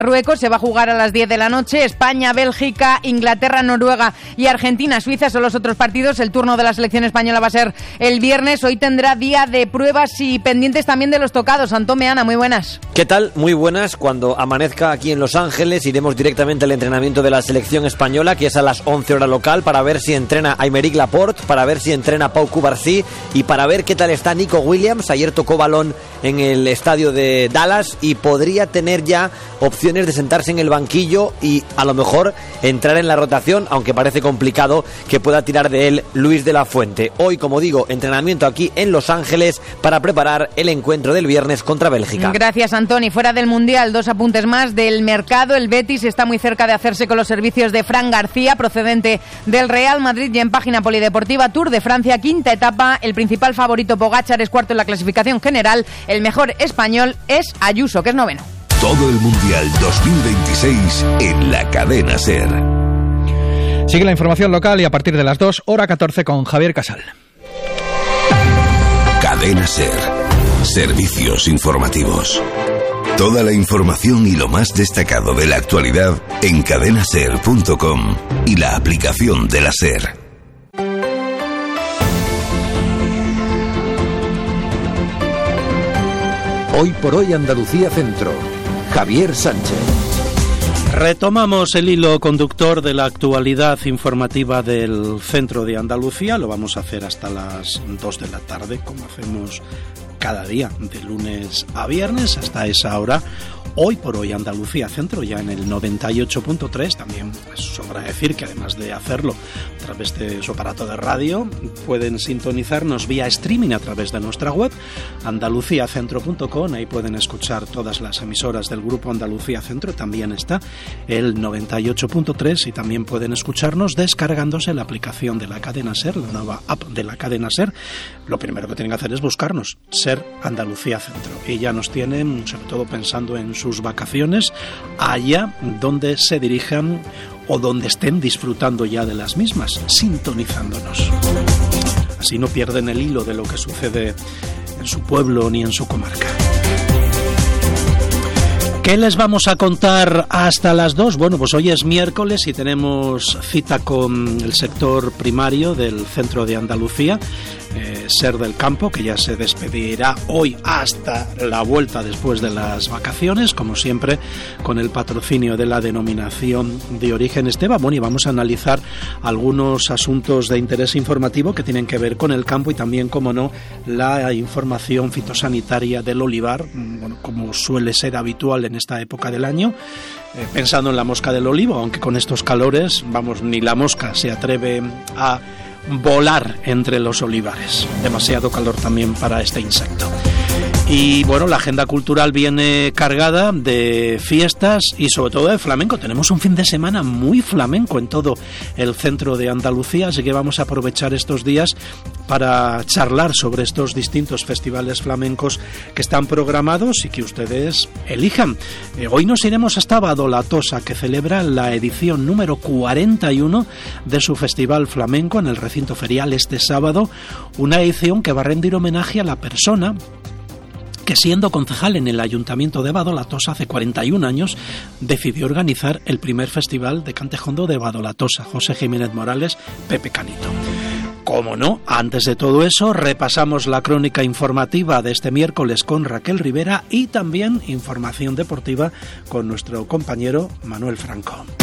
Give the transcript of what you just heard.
Marruecos se va a jugar a las 10 de la noche. España, Bélgica, Inglaterra, Noruega y Argentina, Suiza son los otros partidos. El turno de la selección española va a ser el viernes. Hoy tendrá día de pruebas y pendientes también de los tocados. Antón Meana, muy buenas. ¿Qué tal? Muy buenas. Cuando amanezca aquí en Los Ángeles iremos directamente al entrenamiento de la selección española, que es a las 11 hora local, para ver si entrena Aymeric Laporte, para ver si entrena Pau Cubarsí y para ver qué tal está Nico Williams. Ayer tocó balón en el estadio de Dallas y podría tener ya opciones de sentarse en el banquillo y a lo mejor entrar en la rotación, aunque parece complicado que pueda tirar de él Luis de la Fuente. Hoy, como digo, entrenamiento aquí en Los Ángeles para preparar el encuentro del viernes contra Bélgica. Gracias, Antoni. Fuera del Mundial, 2 apuntes más del mercado. El Betis está muy cerca de hacerse con los servicios de Fran García, procedente del Real Madrid, y en página polideportiva Tour de Francia, quinta etapa. El principal favorito, Pogačar, es cuarto en la clasificación general. El mejor español es Ayuso, que es noveno. Todo el Mundial 2026 en la cadena SER. Sigue la información local y a partir de las 2, hora 14 con Javier Casal. Cadena SER. Servicios informativos. Toda la información y lo más destacado de la actualidad en cadenaser.com y la aplicación de la SER. Hoy por hoy Andalucía Centro. Javier Sánchez. Retomamos el hilo conductor de la actualidad informativa del centro de Andalucía. Lo vamos a hacer hasta las 2 de la tarde, como hacemos cada día, de lunes a viernes, hasta esa hora. Hoy por hoy Andalucía Centro, ya en el 98.3. También sobra decir que además de hacerlo a través de su aparato de radio, pueden sintonizarnos vía streaming a través de nuestra web andaluciacentro.com. Ahí pueden escuchar todas las emisoras del grupo Andalucía Centro. También está el 98.3 y también pueden escucharnos descargándose la aplicación de la cadena SER, la nueva app de la cadena SER. Lo primero que tienen que hacer es buscarnos, SER Andalucía Centro, y ya nos tienen, sobre todo pensando en sus vacaciones, allá donde se dirijan o donde estén disfrutando ya de las mismas, sintonizándonos. Así no pierden el hilo de lo que sucede en su pueblo ni en su comarca. ¿Qué les vamos a contar hasta las 2? Bueno, pues hoy es miércoles y tenemos cita con el sector primario del centro de Andalucía, SER del Campo, que ya se despedirá hoy hasta la vuelta después de las vacaciones, como siempre, con el patrocinio de la denominación de origen Esteva. Bueno, y vamos a analizar algunos asuntos de interés informativo que tienen que ver con el campo y también, como no, la información fitosanitaria del olivar, bueno, como suele ser habitual en esta época del año, pensando en la mosca del olivo, aunque con estos calores, vamos, ni la mosca se atreve a volar entre los olivares. Demasiado calor también para este insecto. Y bueno, la agenda cultural viene cargada de fiestas y sobre todo de flamenco. Tenemos un fin de semana muy flamenco en todo el centro de Andalucía, así que vamos a aprovechar estos días para charlar sobre estos distintos festivales flamencos que están programados y que ustedes elijan. Hoy nos iremos hasta Badolatosa, que celebra la edición número 41 de su festival flamenco en el recinto ferial este sábado, una edición que va a rendir homenaje a la persona que, siendo concejal en el Ayuntamiento de Badolatosa hace 41 años, decidió organizar el primer festival de cantejondo de Badolatosa, José Jiménez Morales, Pepe Canito. Como no, antes de todo eso, repasamos la crónica informativa de este miércoles con Raquel Rivera y también información deportiva con nuestro compañero Manuel Franco.